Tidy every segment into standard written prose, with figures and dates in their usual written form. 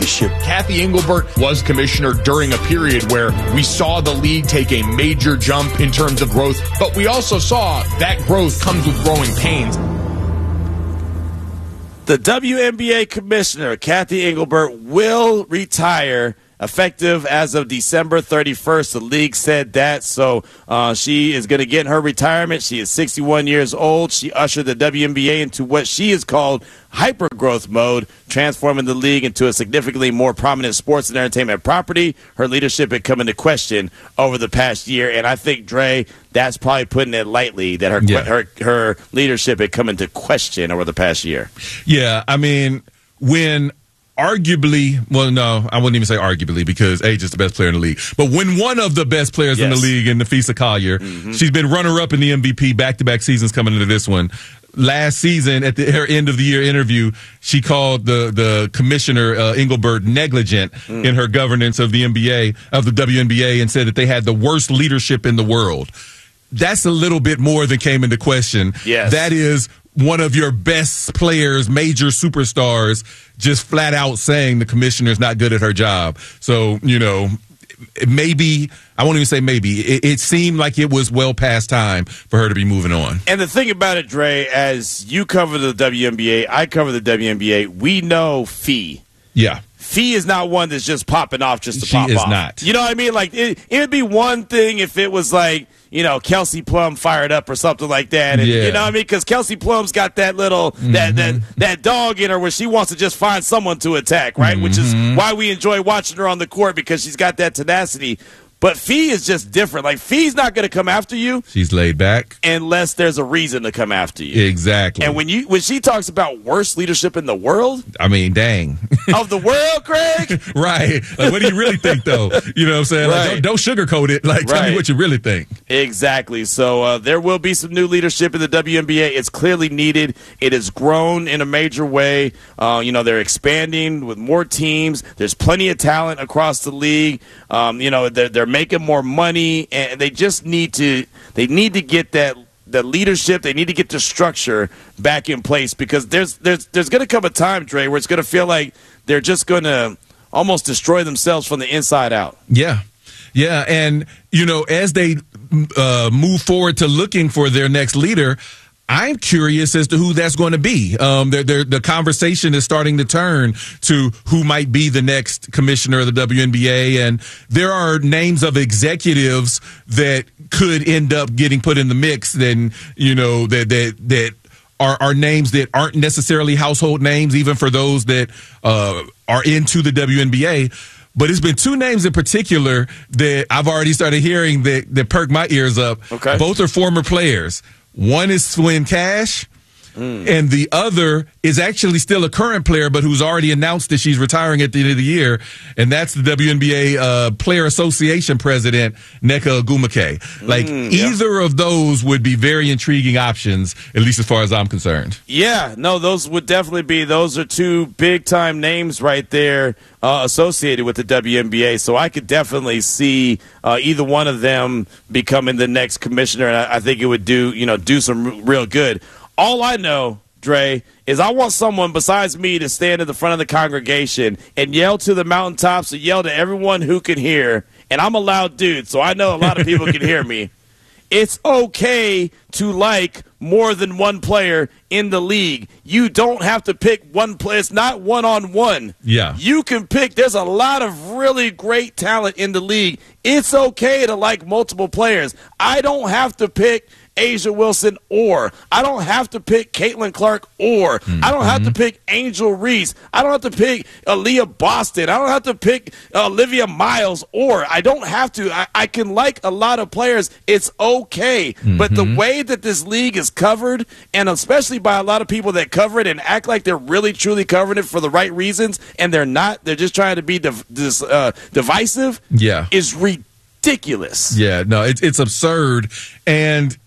leadership. Kathy Engelbert was commissioner during a period where we saw the league take a major jump in terms of growth, but we also saw that growth comes with growing pains. The WNBA commissioner, Kathy Engelbert, will retire effective as of December 31st. The league said that, so she is going to get her retirement. She is 61 years old. She ushered the WNBA into what she has called hyper-growth mode, transforming the league into a significantly more prominent sports and entertainment property. Her leadership had come into question over the past year, and I think, Dre, that's probably putting it lightly, that her leadership had come into question over the past year. Yeah, I mean, when arguably, well, no, I wouldn't even say arguably because Age is the best player in the league. But when one of the best players in the league, in Nafisa Collier, she's been runner-up in the MVP back-to-back seasons coming into this one. Last season, at her end-of-the-year interview, she called the commissioner, Engelbert, negligent in her governance of the NBA, of the WNBA, and said that they had the worst leadership in the world. That's a little bit more than came into question. Yes. That is one of your best players, major superstars, just flat out saying the commissioner's not good at her job. So, you know, maybe, I won't even say maybe, it seemed like it was well past time for her to be moving on. And the thing about it, Dre, as you cover the WNBA, I cover the WNBA, we know Fee. Yeah. Fee is not one that's just popping off just to pop off. She is not. You know what I mean? Like, it would be one thing if it was like, you know, Kelsey Plum fired up or something like that. And, you know what I mean? Because Kelsey Plum's got that little, that dog in her where she wants to just find someone to attack, right? Which is why we enjoy watching her on the court, because she's got that tenacity. But Fee is just different. Like, Fee's not going to come after you. She's laid back. Unless there's a reason to come after you. Exactly. And when she talks about worst leadership in the world. I mean, dang. Of the world, Craig? Right. Like, what do you really think, though? You know what I'm saying? Right. Like, don't sugarcoat it. Like, tell me what you really think. Exactly. So there will be some new leadership in the WNBA. It's clearly needed. It has grown in a major way. You know, they're expanding with more teams. There's plenty of talent across the league. You know, they're making more money, and they just need to get the leadership. They need to get the structure back in place, because there's going to come a time, Dre, where it's going to feel like they're just going to almost destroy themselves from the inside out. Yeah. Yeah, and, you know, as they move forward to looking for their next leader, I'm curious as to who that's going to be. The conversation is starting to turn to who might be the next commissioner of the WNBA, and there are names of executives that could end up getting put in the mix. Then, you know, that are names that aren't necessarily household names, even for those that are into the WNBA. But it's been two names in particular that I've already started hearing that perk my ears up. Okay. Both are former players. One is Swin Cash, and the other is actually still a current player, but who's already announced that she's retiring at the end of the year, and that's the WNBA Player Association president, Nneka Ogwumike. Like, either of those would be very intriguing options, at least as far as I'm concerned. Yeah, no, those would definitely be. Those are two big-time names right there associated with the WNBA, so I could definitely see either one of them becoming the next commissioner, and I think it would do some real good. All I know, Dre, is I want someone besides me to stand in the front of the congregation and yell to the mountaintops and yell to everyone who can hear, and I'm a loud dude, so I know a lot of people can hear me. It's okay to like more than one player in the league. You don't have to pick one player. It's not one-on-one. Yeah. You can pick. There's a lot of really great talent in the league. It's okay to like multiple players. I don't have to pick A'ja Wilson, or I don't have to pick Caitlin Clark, or I don't have to pick Angel Reese. I don't have to pick Aaliyah Boston. I don't have to pick Olivia Miles, or I don't have to. I can like a lot of players. It's okay. But the way that this league is covered, and especially by a lot of people that cover it and act like they're really truly covering it for the right reasons, and they're not. They're just trying to be divisive. Yeah, is ridiculous. Yeah, no, it's absurd. And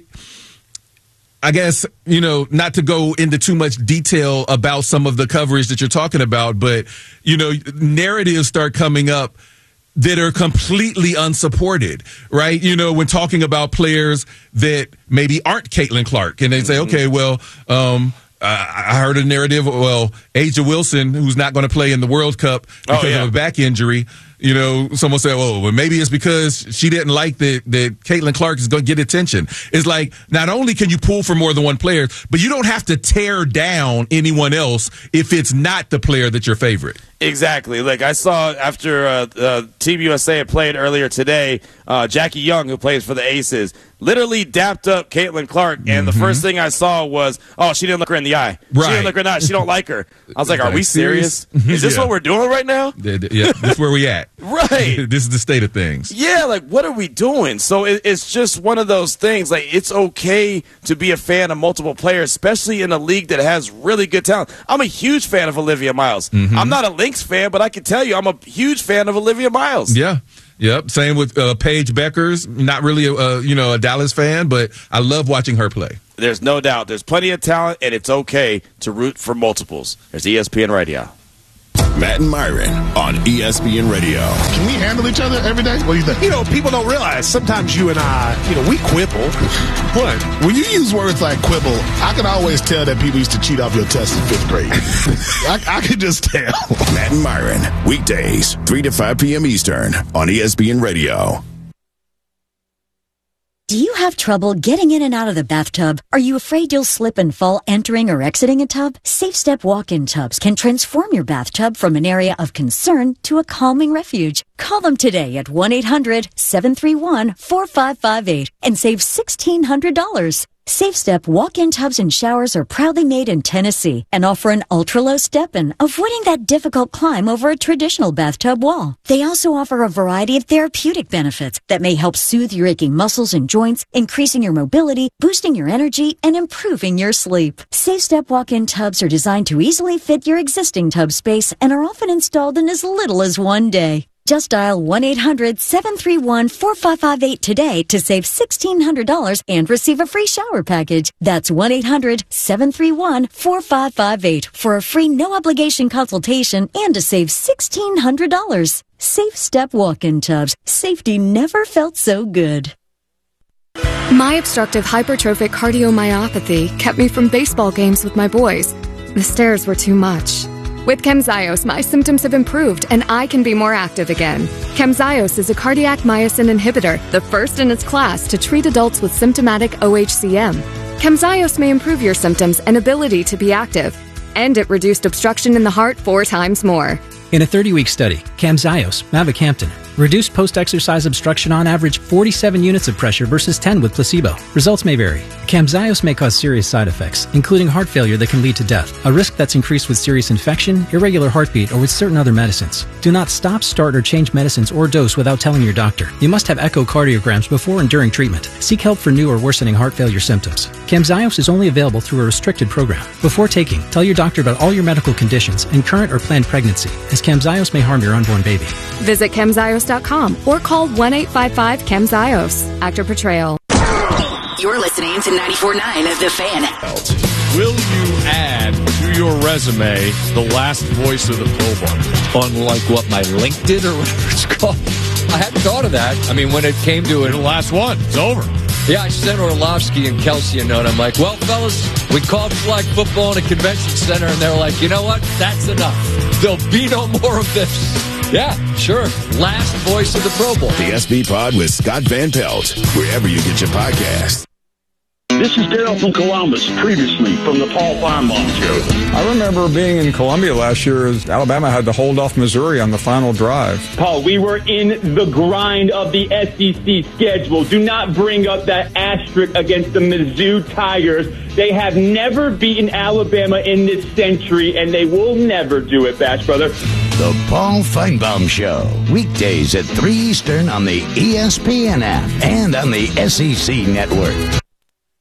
I guess, you know, not to go into too much detail about some of the coverage that you're talking about, but, you know, narratives start coming up that are completely unsupported, right? You know, when talking about players that maybe aren't Caitlin Clark, and they say, okay, well, I heard a narrative. Well, Aja Wilson, who's not going to play in the World Cup because of a back injury. You know, someone said, well, maybe it's because she didn't like that Caitlin Clark is going to get attention. It's like, not only can you pull for more than one player, but you don't have to tear down anyone else if it's not the player that's your favorite. Exactly. Like I saw after Team USA had played earlier today, Jackie Young, who plays for the Aces, literally dapped up Caitlin Clark, and the first thing I saw was, she didn't look her in the eye. Right. She didn't look her in the eye. She don't like her. I was like, are we serious? Is this what we're doing right now? Yeah, this is where we at. Right. This is the state of things. Yeah, like, what are we doing? So it's just one of those things. Like, it's okay to be a fan of multiple players, especially in a league that has really good talent. I'm a huge fan of Olivia Miles. I'm not a Lynx fan, but I can tell you I'm a huge fan of Olivia Miles. Yeah. Yep. Same with Paige Beckers. Not really a Dallas fan, but I love watching her play. There's no doubt. There's plenty of talent, and it's okay to root for multiples. There's ESPN Radio. Matt and Myron on ESPN Radio. Can we handle each other every day? What do you think? You know, people don't realize sometimes you and I, we quibble. What? When you use words like quibble, I can always tell that people used to cheat off your test in 5th grade. I can just tell. Matt and Myron, weekdays, 3 to 5 p.m. Eastern on ESPN Radio. Do you have trouble getting in and out of the bathtub? Are you afraid you'll slip and fall entering or exiting a tub? Safe Step walk-in tubs can transform your bathtub from an area of concern to a calming refuge. Call them today at 1-800-731-4558 and save $1,600. Safe Step walk-in tubs and showers are proudly made in Tennessee and offer an ultra-low step-in, avoiding that difficult climb over a traditional bathtub wall. They also offer a variety of therapeutic benefits that may help soothe your aching muscles and joints, increasing your mobility, boosting your energy, and improving your sleep. Safe Step walk-in tubs are designed to easily fit your existing tub space and are often installed in as little as 1 day. Just dial 1-800-731-4558 today to save $1,600 and receive a free shower package. That's 1-800-731-4558 for a free no-obligation consultation and to save $1,600. Safe Step walk-in tubs. Safety never felt so good. My obstructive hypertrophic cardiomyopathy kept me from baseball games with my boys. The stairs were too much. With Camzyos, my symptoms have improved and I can be more active again. Camzyos is a cardiac myosin inhibitor, the first in its class to treat adults with symptomatic OHCM. Camzyos may improve your symptoms and ability to be active. And it reduced obstruction in the heart 4 times more. In a 30-week study, Camzyos, mavacamten, reduced post-exercise obstruction on average 47 units of pressure versus 10 with placebo. Results may vary. Camzyos may cause serious side effects, including heart failure that can lead to death, a risk that's increased with serious infection, irregular heartbeat, or with certain other medicines. Do not stop, start, or change medicines or dose without telling your doctor. You must have echocardiograms before and during treatment. Seek help for new or worsening heart failure symptoms. Camzyos is only available through a restricted program. Before taking, tell your doctor about all your medical conditions and current or planned pregnancy, as Camzyos may harm your unborn baby. Visit Camzyos.com or call 1-855-CAMZYOS. Actor portrayal. You're listening to 94.9 The Fan. Will you add to your resume the last voice of the Pro Bowl? Unlike what, my LinkedIn or whatever it's called? I hadn't thought of that. I mean, when it came to it. The last one. It's over. Yeah, I sent Orlovsky and Kelsey a note. I'm like, well, fellas, we called flag football in a convention center, and they're like, you know what? That's enough. There'll be no more of this. Yeah, sure. Last voice of the Pro Bowl. The SB Pod with Scott Van Pelt, wherever you get your podcasts. This is Daryl from Columbus, previously from the Paul Feinbaum Show. I remember being in Columbia last year as Alabama had to hold off Missouri on the final drive. Paul, we were in the grind of the SEC schedule. Do not bring up that asterisk against the Mizzou Tigers. They have never beaten Alabama in this century, and they will never do it, Bash Brother. The Paul Feinbaum Show, weekdays at 3 Eastern on the ESPN app and on the SEC Network.